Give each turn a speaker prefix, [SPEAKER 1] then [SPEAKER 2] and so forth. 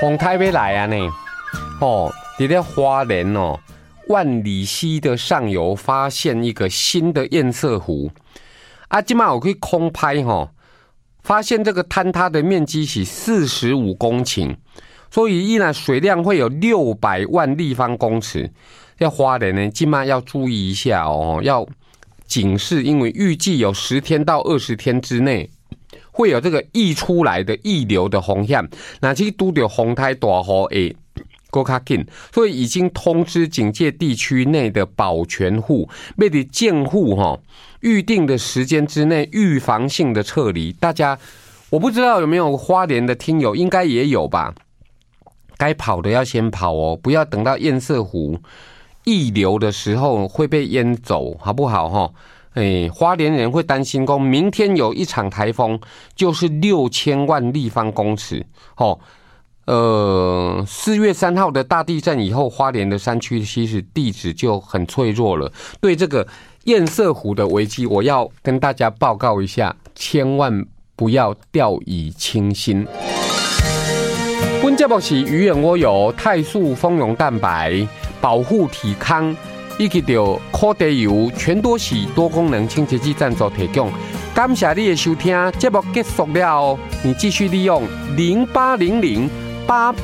[SPEAKER 1] 风台要来啊呢，在这花莲哦，万里溪的上游发现一个新的堰塞湖，今嘛我去空拍发现这个坍塌的面积是45公顷，所以依然水量会有600万立方公尺。要花莲呢，今嘛要注意一下要警示，因为预计有10天到20天之内。会有这个溢出来的溢流的风险，那去拄到风台大雨会更加紧，所以已经通知警戒地区内的保全户，要在建户预定的时间之内预防性的撤离。大家，我不知道有没有花莲的听友，应该也有吧？该跑的要先跑哦，不要等到堰塞湖溢流的时候会被淹走，好不好花莲人会担心明天有一场台风，就是6000万立方公尺。4月3号的大地震以后，花莲的山区其实地质就很脆弱了。对这个堰塞湖的危机，我要跟大家报告一下，千万不要掉以轻心。本节目是鱼眼蜗油、泰素丰溶蛋白、保护体康。以及到苦地油全多喜多功能清洁剂赞助提供，感谢你的收听，节目结束了你继续利用080088